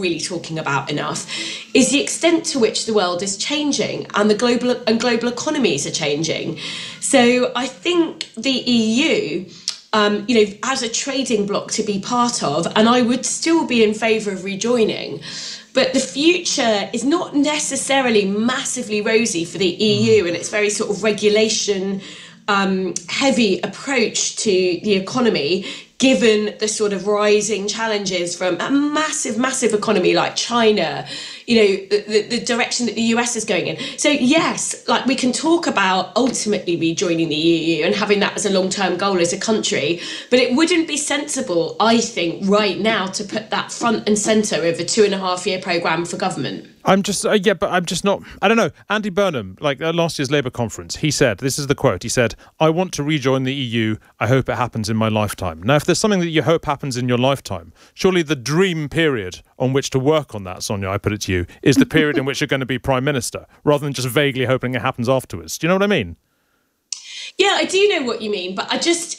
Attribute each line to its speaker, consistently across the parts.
Speaker 1: really talking about enough is the extent to which the world is changing and the global economies are changing. So I think the EU, as a trading bloc to be part of, and I would still be in favour of rejoining, but the future is not necessarily massively rosy for the EU and its very sort of regulation heavy approach to the economy, given the sort of rising challenges from a massive economy like China, the direction that the US is going in. So yes, like we can talk about ultimately rejoining the EU and having that as a long-term goal as a country, but it wouldn't be sensible, I think, right now to put that front and centre of a 2.5-year programme for government.
Speaker 2: I'm just not, I don't know. Andy Burnham, at last year's Labour conference, he said, this is the quote, he said, "I want to rejoin the EU. I hope it happens in my lifetime." Now, if there's something that you hope happens in your lifetime, surely the dream period on which to work on that, Sonia, I put it to you, is the period in which you're going to be Prime Minister, rather than just vaguely hoping it happens afterwards. Do you know what I mean?
Speaker 1: Yeah, I do know what you mean, but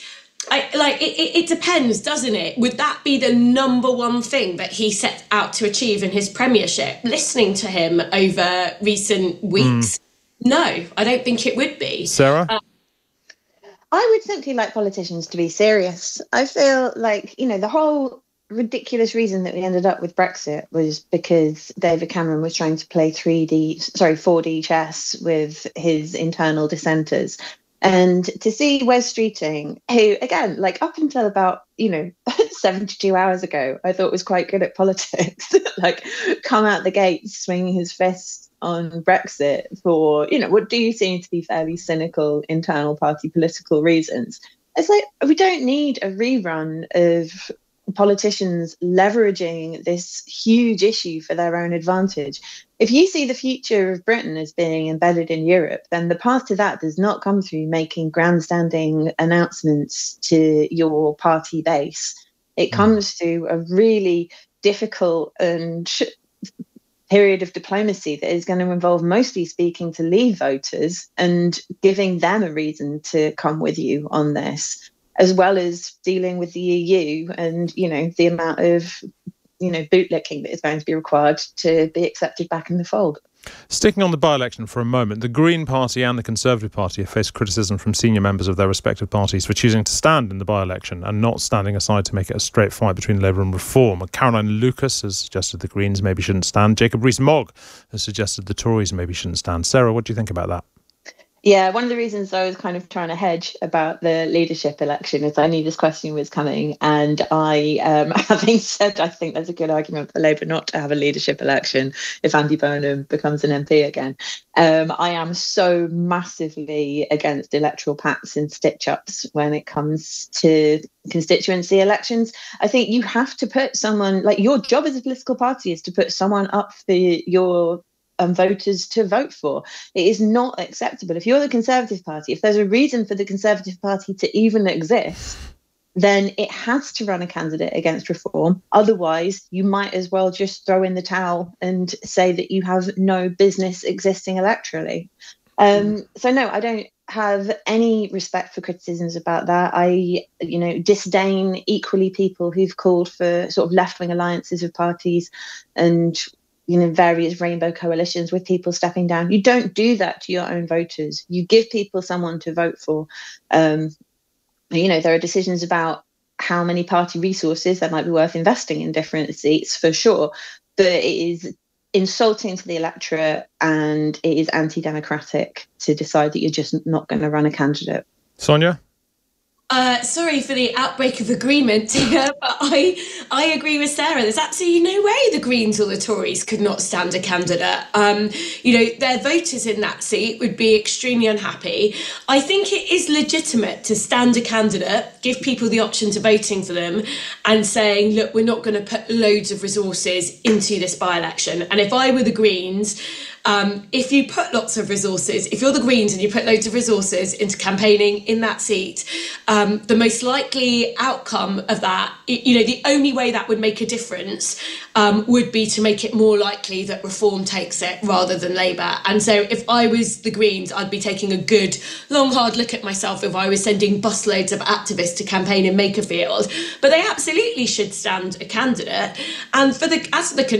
Speaker 1: it depends, doesn't it? Would that be the number one thing that he set out to achieve in his premiership? Listening to him over recent weeks, no, I don't think it would be.
Speaker 2: Sarah?
Speaker 3: I would simply like politicians to be serious. I feel like, the whole ridiculous reason that we ended up with Brexit was because David Cameron was trying to play 4D chess with his internal dissenters. And to see Wes Streeting, who, again, up until about, 72 hours ago, I thought was quite good at politics, come out the gates swinging his fist on Brexit for, what do seem to be fairly cynical internal party political reasons. It's we don't need a rerun of politicians leveraging this huge issue for their own advantage. If you see the future of Britain as being embedded in Europe, then the path to that does not come through making grandstanding announcements to your party base. It comes through a really difficult and period of diplomacy that is going to involve mostly speaking to Leave voters and giving them a reason to come with you on this, as well as dealing with the EU and, the amount of, bootlicking that is going to be required to be accepted back in the fold.
Speaker 2: Sticking on the by-election for a moment, the Green Party and the Conservative Party have faced criticism from senior members of their respective parties for choosing to stand in the by-election and not standing aside to make it a straight fight between Labour and Reform. Caroline Lucas has suggested the Greens maybe shouldn't stand. Jacob Rees-Mogg has suggested the Tories maybe shouldn't stand. Sarah, what do you think about that?
Speaker 3: Yeah, one of the reasons I was kind of trying to hedge about the leadership election is I knew this question was coming, and I, having said I think there's a good argument for Labour not to have a leadership election if Andy Burnham becomes an MP again. I am so massively against electoral pacts and stitch-ups when it comes to constituency elections. I think you have to put someone, your job as a political party is to put someone up for your voters to vote for. It is not acceptable. If you're the Conservative Party, if there's a reason for the Conservative Party to even exist, then it has to run a candidate against Reform. Otherwise, you might as well just throw in the towel and say that you have no business existing electorally. So no, I don't have any respect for criticisms about that. I, disdain equally people who've called for sort of left-wing alliances of parties and various rainbow coalitions with people stepping down. You don't do that to your own voters. You give people someone to vote for. There are decisions about how many party resources that might be worth investing in different seats, for sure. But it is insulting to the electorate and it is anti-democratic to decide that you're just not going to run a candidate.
Speaker 2: Sonia?
Speaker 1: Sorry for the outbreak of agreement here, but I agree with Sarah. There's absolutely no way the Greens or the Tories could not stand a candidate. Their voters in that seat would be extremely unhappy. I think it is legitimate to stand a candidate, give people the option to voting for them and saying, look, we're not going to put loads of resources into this by-election. And if I were the Greens, if you put lots of resources, if you're the Greens and you put loads of resources into campaigning in that seat, the most likely outcome of that, the only way that would make a difference would be to make it more likely that Reform takes it rather than Labour. And so if I was the Greens, I'd be taking a good, long, hard look at myself if I was sending busloads of activists to campaign in Makerfield. But they absolutely should stand a candidate. And as for the